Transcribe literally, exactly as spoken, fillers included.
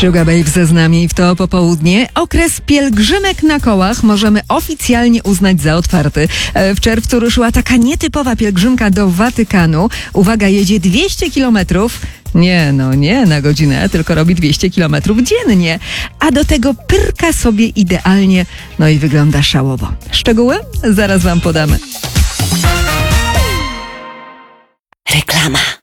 Sugar Babes z nami w to popołudnie. Okres pielgrzymek na kołach możemy oficjalnie uznać za otwarty. W czerwcu ruszyła taka nietypowa pielgrzymka do Watykanu. Uwaga, jedzie dwieście kilometrów. Nie, no nie na godzinę, tylko robi dwieście kilometrów dziennie. A do tego pyrka sobie idealnie, no i wygląda szałowo. Szczegóły zaraz wam podamy. Reklama.